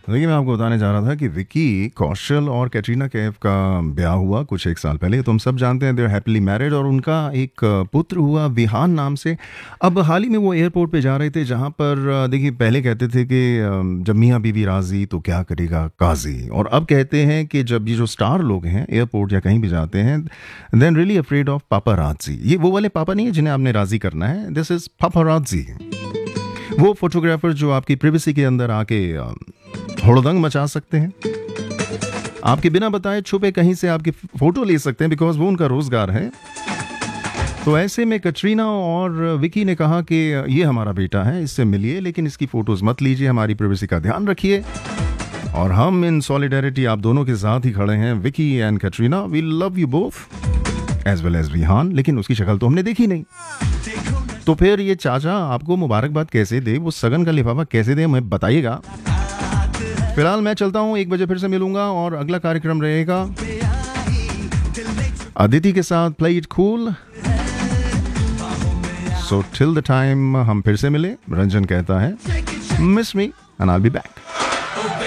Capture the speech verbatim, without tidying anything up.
देखिए, मैं आपको बताने जा रहा था कि विकी कौशल और कैटरीना कैफ का ब्याह हुआ कुछ एक साल पहले। तो हम सब जानते हैं, दे आर हैप्पीली मैरिड और उनका एक पुत्र हुआ विहान नाम से। अब हाल ही में वो एयरपोर्ट पे जा रहे थे, जहाँ पर देखिए पहले कहते थे कि जब मियाँ बीवी राजी तो क्या करेगा काजी, और अब कहते हैं कि जब ये जो स्टार लोग हैं एयरपोर्ट या कहीं भी जाते हैं, देन रियली अफ्रेड ऑफ पापाराजी। ये वो वाले पापा नहीं है जिन्हें आपने राजी करना है, दिस इज पापाराजी। वो फोटोग्राफर जो आपकी प्रिवेसी के अंदर आके होड़दंग मचा सकते हैं, आपके बिना बताए छुपे कहीं से आपकी फोटो ले सकते हैं, बिकॉज वो उनका रोजगार है। तो ऐसे में कटरीना और विकी ने कहा कि ये हमारा बेटा है, इससे मिलिए, लेकिन इसकी फोटोज मत लीजिए, हमारी प्राइवेसी का ध्यान रखिए। और हम इन सॉलिडेरिटी आप दोनों के साथ ही खड़े हैं, Vicky and Katrina. We love you both as well as Vihaan. लेकिन उसकी शक्ल तो हमने देखी नहीं, तो फिर ये चाचा आपको मुबारकबाद कैसे दे, वो सगन का लिफाफा कैसे दे, हमें बताइएगा। फिलहाल मैं चलता हूँ, एक बजे फिर से मिलूंगा और अगला कार्यक्रम रहेगा अदिति के साथ, play it cool. So till the time हम फिर से मिले, रंजन कहता है miss me and I will be back.